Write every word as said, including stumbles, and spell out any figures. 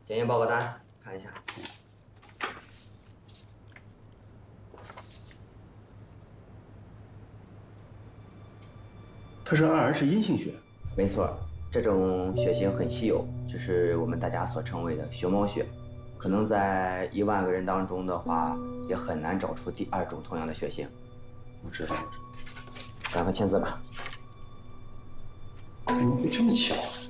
检验报告单看一下。 他是 二 是阴性血。 没错，这种血型很稀有，这是我们大家所称为的熊猫血。可能在一万个人当中的话，也很难找出第二种同样的血型。 我知道，我知道。 赶快签字吧。 怎么会这么巧？